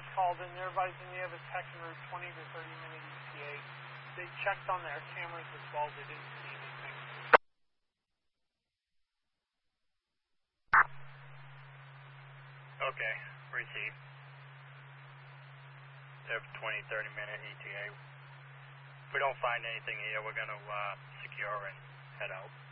called in. They're advising they have a tech en route 20 to 30 minute ETA. They checked on their cameras as well. They didn't see anything. Okay, received. They have 20, 30 minute ETA. If we don't find anything here, we're going to secure and head out.